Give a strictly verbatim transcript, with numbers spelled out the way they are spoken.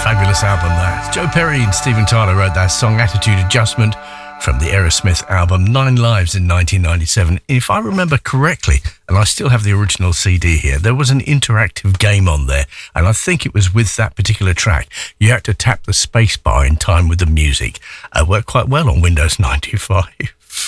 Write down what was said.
Fabulous album that. Joe Perry and Steven Tyler wrote that song, Attitude Adjustment, from the Aerosmith album Nine Lives in nineteen ninety-seven. If I remember correctly, and I still have the original C D here, there was an interactive game on there, and I think it was with that particular track. You had to tap the space bar in time with the music. It worked quite well on Windows ninety-five.